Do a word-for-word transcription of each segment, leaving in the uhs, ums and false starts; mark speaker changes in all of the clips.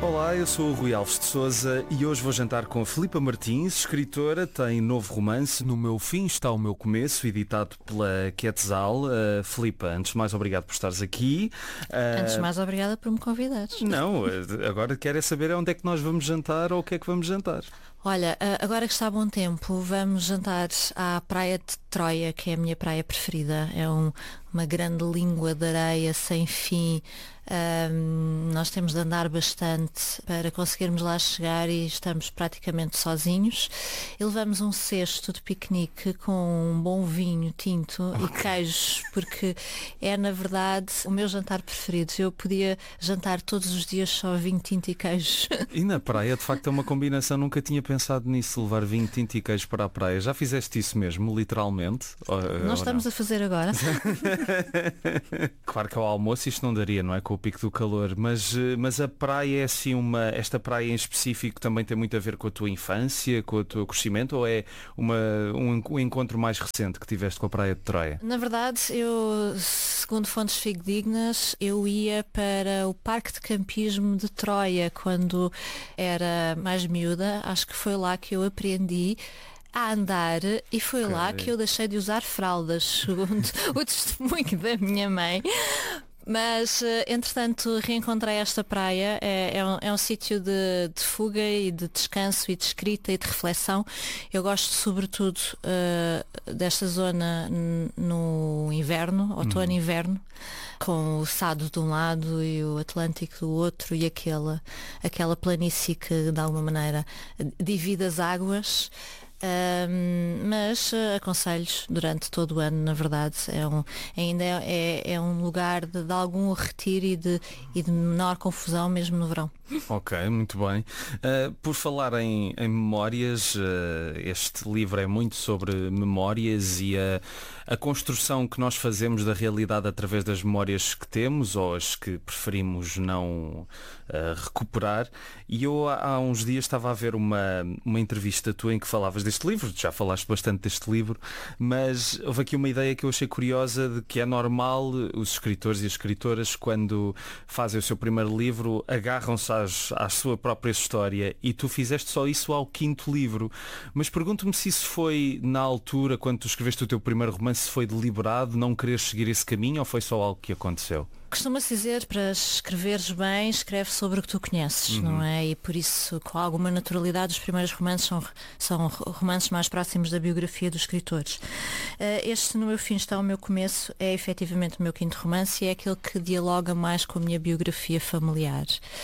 Speaker 1: Olá, eu sou o Rui Alves de Sousa e hoje vou jantar com a Filipa Martins, escritora, tem novo romance, No Meu Fim Está o Meu Começo, editado pela Quetzal. Uh, Filipa, antes de mais, obrigado por estares aqui.
Speaker 2: Uh... Antes de mais, obrigada por me convidares.
Speaker 1: Não, agora quero é saber onde é que nós vamos jantar ou o que é que vamos jantar.
Speaker 2: Olha, agora que está bom tempo, vamos jantar à praia de Troia, que é a minha praia preferida. É um, uma grande língua de areia sem fim. Um, nós temos de andar bastante para conseguirmos lá chegar e estamos praticamente sozinhos. E levamos um cesto de piquenique com um bom vinho tinto okay. e queijos, porque é na verdade o meu jantar preferido. Eu podia jantar todos os dias só vinho tinto e queijos.
Speaker 1: E na praia de facto é uma combinação, nunca tinha pensado nisso, levar vinho tinto e queijo para a praia. Já fizeste isso mesmo, literalmente? Ou,
Speaker 2: Nós ou estamos não? a fazer agora.
Speaker 1: Claro que ao almoço isto não daria, não é? Com o pico do calor, mas, mas a praia é assim uma, esta praia em específico também tem muito a ver com a tua infância, com o teu crescimento, ou é uma, um, um encontro mais recente que tiveste com a praia de Troia?
Speaker 2: Na verdade, eu, segundo fontes fidedignas, eu ia para o Parque de Campismo de Troia quando era mais miúda. Acho que foi lá que eu aprendi a andar e foi okay. lá que eu deixei de usar fraldas, segundo o testemunho da minha mãe. Mas, entretanto, reencontrei esta praia. É, é um, é um sítio de, de fuga e de descanso e de escrita e de reflexão. Eu gosto, sobretudo, uh, desta zona no inverno, outono e inverno, com o Sado de um lado e o Atlântico do outro e aquela, aquela planície que, de alguma maneira, divide as águas. Um, mas uh, aconselho durante todo o ano, na verdade é um, ainda é, é, é um lugar de, de algum retiro e de, e de menor confusão mesmo no verão.
Speaker 1: Ok, muito bem. Uh, por falar em, em memórias, uh, este livro é muito sobre memórias e a, a construção que nós fazemos da realidade através das memórias que temos ou as que preferimos não uh, recuperar. E eu há, há uns dias estava a ver uma, uma entrevista tua em que falavas deste livro, já falaste bastante deste livro, mas houve aqui uma ideia que eu achei curiosa de que é normal os escritores e as escritoras, quando fazem o seu primeiro livro, agarram-se às, à sua própria história, e tu fizeste só isso ao quinto livro. Mas pergunto-me se isso foi na altura, quando tu escreveste o teu primeiro romance, se foi deliberado não querer seguir esse caminho ou foi só algo que aconteceu?
Speaker 2: Costuma-se dizer, para escreveres bem, escreve sobre o que tu conheces, uhum. não é? E por isso, com alguma naturalidade, os primeiros romances são, são romances mais próximos da biografia dos escritores. Este, No Meu Fim Está o Meu Começo, é efetivamente o meu quinto romance e é aquele que dialoga mais com a minha biografia familiar.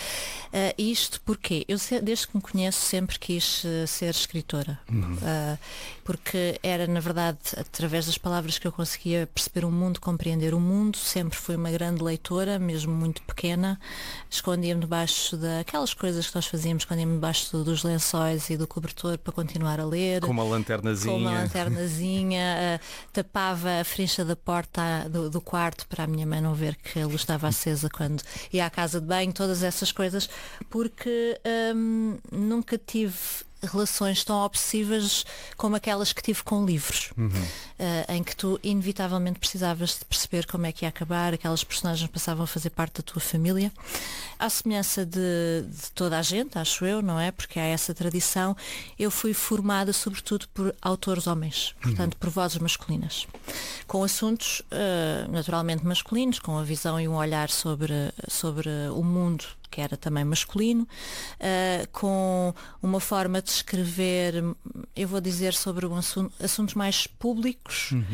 Speaker 2: Uh, isto porque eu, desde que me conheço, sempre quis uh, ser escritora. Uhum. Uh, porque era, na verdade, através das palavras que eu conseguia perceber o mundo, compreender o mundo. Sempre fui uma grande leitora, mesmo muito pequena. Escondia-me debaixo daquelas coisas que nós fazíamos, escondia-me debaixo dos lençóis e do cobertor para continuar a ler.
Speaker 1: Com uma lanternazinha.
Speaker 2: Com uma lanternazinha. uh, tapava a frincha da porta do, do quarto para a minha mãe não ver que a luz estava acesa quando ia à casa de banho, todas essas coisas. Porque hum, nunca tive relações tão obsessivas como aquelas que tive com livros, uhum. uh, em que tu inevitavelmente precisavas de perceber como é que ia acabar, aquelas personagens passavam a fazer parte da tua família. À semelhança de, de toda a gente, acho eu, não é? Porque há essa tradição. Eu fui formada sobretudo por autores homens, portanto, uhum. por vozes masculinas, com assuntos uh, naturalmente masculinos, com a visão e um olhar sobre, sobre o mundo que era também masculino, uh, com uma forma de escrever, eu vou dizer, sobre um assunto, assuntos mais públicos, uhum.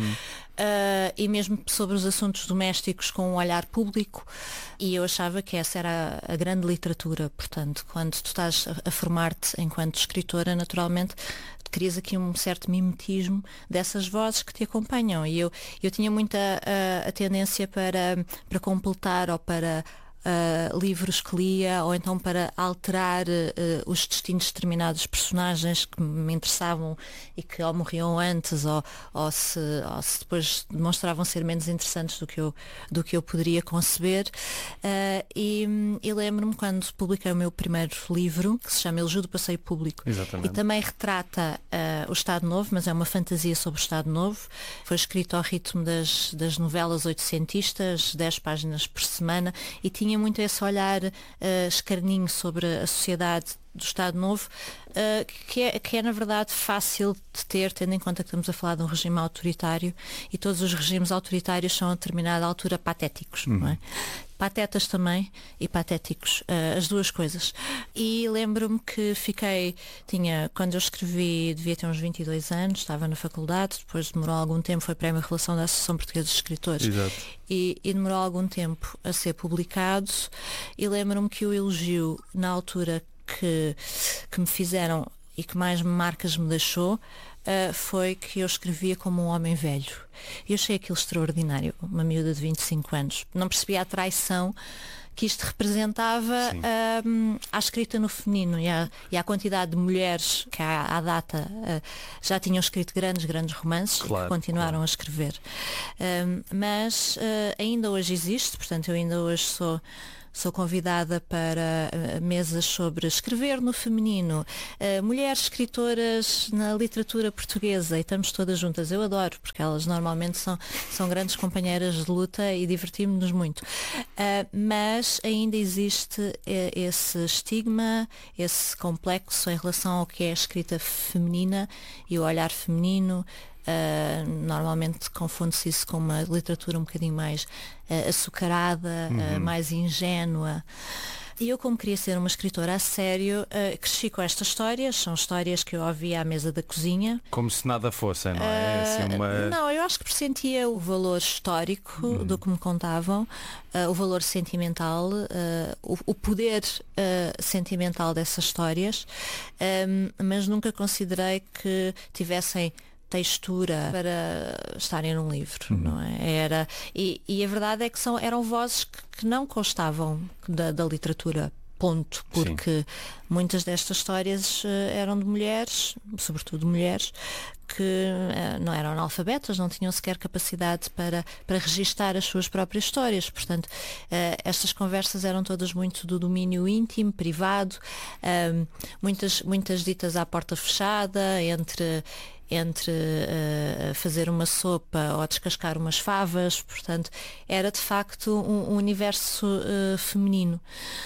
Speaker 2: uh, e mesmo sobre os assuntos domésticos com um olhar público, e eu achava que essa era a, a grande literatura. Portanto, quando tu estás a, a formar-te enquanto escritora, naturalmente crias aqui um certo mimetismo dessas vozes que te acompanham, e eu, eu tinha muita a, a tendência para, para completar ou para Uh, livros que lia, ou então para alterar uh, os destinos de determinados personagens que me interessavam e que ou morriam antes ou, ou, se, ou se depois demonstravam ser menos interessantes do que eu, do que eu poderia conceber. Uh, e, e lembro-me quando publiquei o meu primeiro livro, que se chama Elogio do Passeio Público.
Speaker 1: Exatamente.
Speaker 2: E também retrata uh, o Estado Novo, mas é uma fantasia sobre o Estado Novo. Foi escrito ao ritmo das, das novelas oitocentistas, dez páginas por semana, e tinha tinha muito esse olhar uh, escarninho sobre a sociedade do Estado Novo, uh, que, é, que é na verdade fácil de ter, tendo em conta que estamos a falar de um regime autoritário, e todos os regimes autoritários são a determinada altura patéticos, uhum. não é? Patetas também e patéticos, uh, as duas coisas. E lembro-me que fiquei, tinha, quando eu escrevi, devia ter uns vinte e dois anos, estava na faculdade, depois demorou algum tempo, foi prémio Relação da Associação Portuguesa de Escritores.
Speaker 1: Exato.
Speaker 2: E, e demorou algum tempo a ser publicado, e lembro-me que o elogio, na altura que, que me fizeram e que mais marcas me deixou, uh, foi que eu escrevia como um homem velho. E eu achei aquilo extraordinário, uma miúda de vinte e cinco anos. Não percebia a traição que isto representava uh, à escrita no feminino e à, e à quantidade de mulheres que à, à data uh, já tinham escrito grandes, grandes romances, claro, e que continuaram claro. a escrever. Uh, mas uh, ainda hoje existe, portanto eu ainda hoje sou Sou convidada para uh, mesas sobre escrever no feminino, uh, mulheres escritoras na literatura portuguesa, e estamos todas juntas. Eu adoro, porque elas normalmente são, são grandes companheiras de luta e divertimos-nos muito. Uh, mas ainda existe uh, esse estigma, esse complexo em relação ao que é a escrita feminina e o olhar feminino. Uh, normalmente confunde-se isso com uma literatura um bocadinho mais uh, açucarada, uhum. uh, mais ingênua. E eu, como queria ser uma escritora a sério, uh, cresci com estas histórias. São histórias que eu ouvia à mesa da cozinha.
Speaker 1: Como se nada fosse, não é? Uh, assim uma...
Speaker 2: Não, eu acho que pressentia o valor histórico uhum. do que me contavam, uh, o valor sentimental, uh, o, o poder uh, sentimental dessas histórias, um, mas nunca considerei que tivessem textura para estarem num livro, uhum. não é? Era, e, e a verdade é que são, eram vozes que, que não constavam da, da literatura, ponto, porque Sim. muitas destas histórias uh, eram de mulheres, sobretudo mulheres, que uh, não eram analfabetas, não tinham sequer capacidade para, para registar as suas próprias histórias. Portanto, uh, estas conversas eram todas muito do domínio íntimo, privado, uh, muitas, muitas ditas à porta fechada, entre entre uh, fazer uma sopa ou descascar umas favas. Portanto, era de facto um, um universo uh, feminino.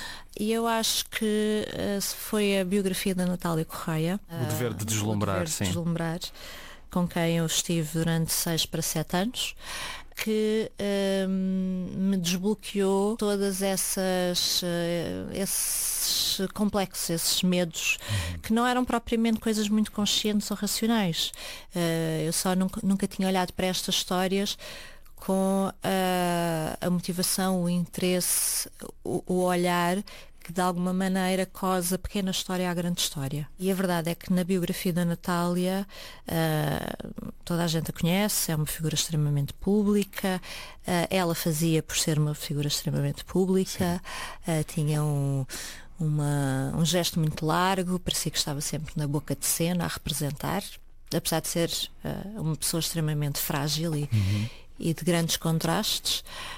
Speaker 2: E eu acho que uh, foi a biografia da Natália Correia,
Speaker 1: O Dever de Deslumbrar,
Speaker 2: o dever de
Speaker 1: sim.
Speaker 2: deslumbrar, com quem eu estive durante seis para sete anos, que uh, me desbloqueou todas essas uh, esses complexos, esses medos, uhum. que não eram propriamente coisas muito conscientes ou racionais. Uh, eu só nunca, nunca tinha olhado para estas histórias com uh, a motivação, o interesse, o, o olhar que de alguma maneira cosa a pequena história à grande história. E a verdade é que na biografia da Natália, uh, toda a gente a conhece, é uma figura extremamente pública, uh, ela fazia por ser uma figura extremamente pública, uh, tinha um, uma, um gesto muito largo, parecia que estava sempre na boca de cena a representar, apesar de ser uh, uma pessoa extremamente frágil e, uhum. e de grandes contrastes.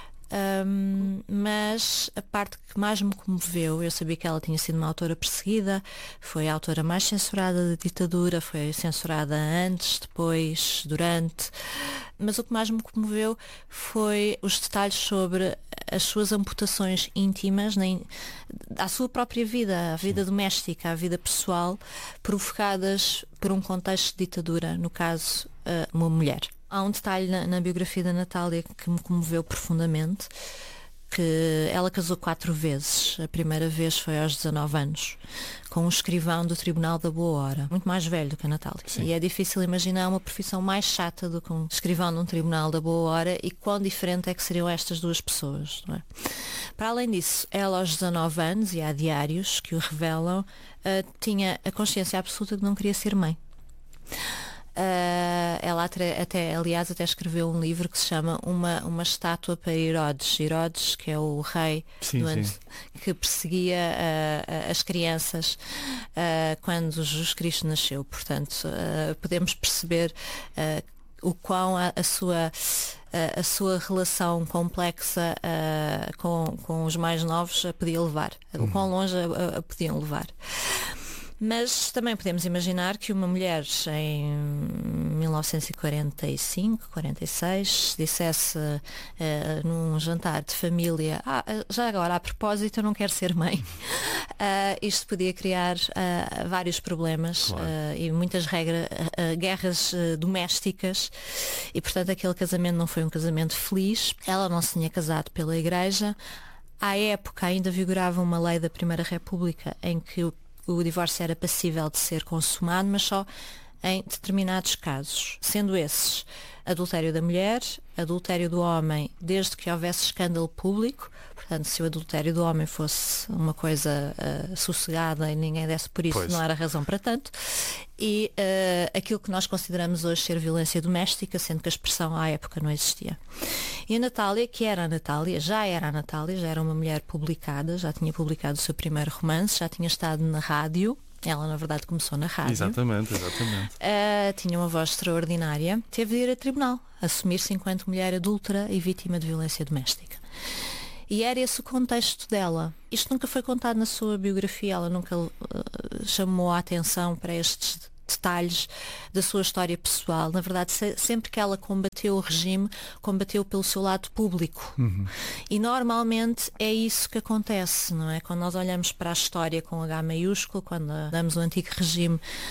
Speaker 2: Um, mas a parte que mais me comoveu, eu sabia que ela tinha sido uma autora perseguida, foi a autora mais censurada da ditadura, foi censurada antes, depois, durante, mas o que mais me comoveu foi os detalhes sobre as suas amputações íntimas, nem, à sua própria vida, à vida doméstica, à vida pessoal, provocadas por um contexto de ditadura, no caso, uma mulher. Há um detalhe na, na biografia da Natália que me comoveu profundamente, que ela casou quatro vezes. A primeira vez foi aos dezanove anos, com um escrivão do Tribunal da Boa Hora, muito mais velho do que a Natália. Sim. E é difícil imaginar uma profissão mais chata do que um escrivão de um Tribunal da Boa Hora, e quão diferente é que seriam estas duas pessoas, não é? Para além disso, ela aos dezanove anos, e há diários que o revelam, uh, tinha a consciência absoluta de que não queria ser mãe. Uh, ela até, até, aliás, até escreveu um livro que se chama Uma, uma Estátua para Herodes. Herodes, que é o rei
Speaker 1: sim,
Speaker 2: do
Speaker 1: sim.
Speaker 2: que perseguia uh, as crianças uh, quando Jesus Cristo nasceu. Portanto, uh, podemos perceber uh, o quão a, a sua a, a sua relação complexa uh, com, com os mais novos a podia levar, uhum. o quão longe a, a podiam levar. Mas também podemos imaginar que uma mulher em mil novecentos e quarenta e cinco, quarenta e seis dissesse uh, num jantar de família, ah, já agora a propósito eu não quero ser mãe. Uh, isto podia criar uh, vários problemas, claro. uh, e muitas regras, uh, guerras uh, domésticas, e portanto aquele casamento não foi um casamento feliz. Ela não se tinha casado pela Igreja. À época ainda vigorava uma lei da Primeira República em que o O divórcio era passível de ser consumado, mas só em determinados casos, sendo esses adultério da mulher, adultério do homem, desde que houvesse escândalo público. Portanto, se o adultério do homem fosse uma coisa uh, sossegada e ninguém desse por isso, pois. Não era razão para tanto. E uh, aquilo que nós consideramos hoje ser violência doméstica, sendo que a expressão à época não existia. E a Natália, que era a Natália, já era a Natália, já era uma mulher publicada, já tinha publicado o seu primeiro romance, já tinha estado na rádio. Ela, na verdade, começou na rádio.
Speaker 1: Exatamente, exatamente.
Speaker 2: Uh, tinha uma voz extraordinária. Teve de ir a tribunal, assumir-se enquanto mulher adúltera e vítima de violência doméstica. E era esse o contexto dela. Isto nunca foi contado na sua biografia, ela nunca uh, chamou a atenção para estes detalhes da sua história pessoal. Na verdade, se, sempre que ela combateu o regime, combateu pelo seu lado público. Uhum. E normalmente é isso que acontece, não é? Quando nós olhamos para a história com H maiúsculo, quando damos o antigo regime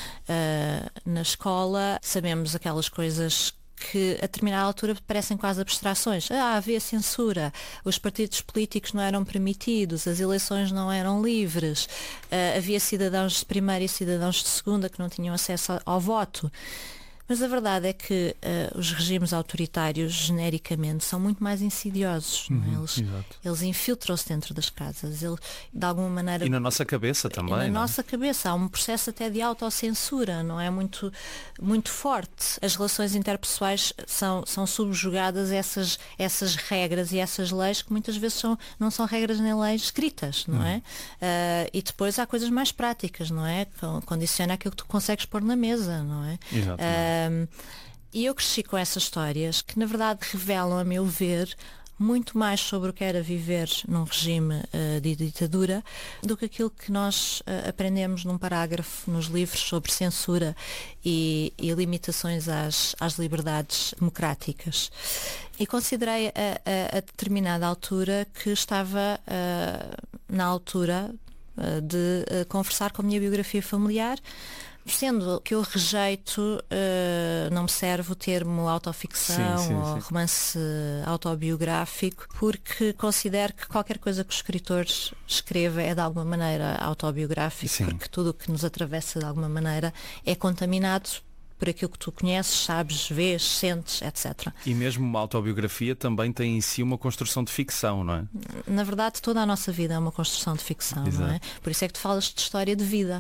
Speaker 2: uh, na escola, sabemos aquelas coisas que a determinada altura parecem quase abstrações. Ah, havia censura, os partidos políticos não eram permitidos, as eleições não eram livres, uh, havia cidadãos de primeira e cidadãos de segunda que não tinham acesso ao, ao voto. Mas a verdade é que uh, os regimes autoritários, genericamente, são muito mais insidiosos. Uhum, não é? eles, eles infiltram-se dentro das casas. Eles, de alguma maneira...
Speaker 1: E na nossa cabeça também.
Speaker 2: Na
Speaker 1: não?
Speaker 2: nossa cabeça. Há um processo até de autocensura, não é? Muito, muito forte. As relações interpessoais são, são subjugadas a essas, essas regras e essas leis que muitas vezes são, não são regras nem leis escritas, não uhum. é? Uh, e depois há coisas mais práticas, não é? Condiciona aquilo que tu consegues pôr na mesa, não é?
Speaker 1: Exatamente.
Speaker 2: Um, e eu cresci com essas histórias que na verdade revelam, a meu ver, muito mais sobre o que era viver num regime uh, de ditadura do que aquilo que nós uh, aprendemos num parágrafo nos livros sobre censura e, e limitações às, às liberdades democráticas. E considerei a, a, a determinada altura que estava uh, na altura uh, de uh, conversar com a minha biografia familiar. Sendo que eu rejeito, uh, não me serve o termo autoficção sim, sim, ou sim. romance autobiográfico, porque considero que qualquer coisa que o escritor escreva é de alguma maneira autobiográfico, sim. porque tudo o que nos atravessa de alguma maneira é contaminado por aquilo que tu conheces, sabes, vês, sentes, etcétera.
Speaker 1: E mesmo uma autobiografia também tem em si uma construção de ficção, não é?
Speaker 2: Na verdade, toda a nossa vida é uma construção de ficção, Exato. Não é? Por isso é que tu falas de história de vida.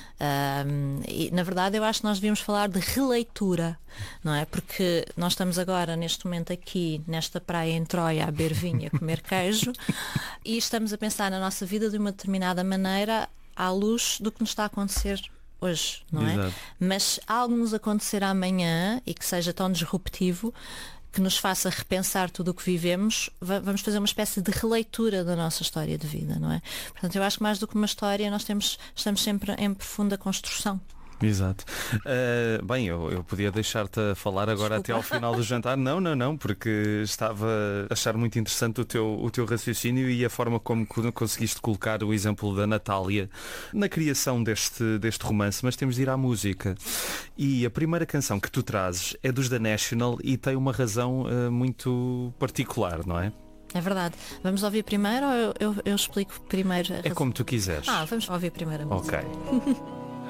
Speaker 2: Um, e, na verdade, eu acho que nós devíamos falar de releitura, não é? Porque nós estamos agora, neste momento aqui, nesta praia em Troia, a beber vinho, a comer queijo, e estamos a pensar na nossa vida de uma determinada maneira à luz do que nos está a acontecer hoje, não
Speaker 1: Exato.
Speaker 2: É? Mas algo nos acontecer amanhã e que seja tão disruptivo que nos faça repensar tudo o que vivemos, vamos fazer uma espécie de releitura da nossa história de vida, não é? Portanto, eu acho que mais do que uma história, nós temos, estamos sempre em profunda construção.
Speaker 1: Exato. Uh, bem, eu, eu podia deixar-te a falar agora Desculpa. Até ao final do jantar. Não, não, não, porque estava a achar muito interessante o teu, o teu raciocínio e a forma como conseguiste colocar o exemplo da Natália na criação deste, deste romance, mas temos de ir à música. E a primeira canção que tu trazes é dos The National e tem uma razão uh, muito particular, não é?
Speaker 2: É verdade. Vamos ouvir primeiro ou eu, eu, eu explico primeiro a razão?
Speaker 1: É como tu quiseres.
Speaker 2: Ah, vamos ouvir primeiro a música.
Speaker 1: Ok.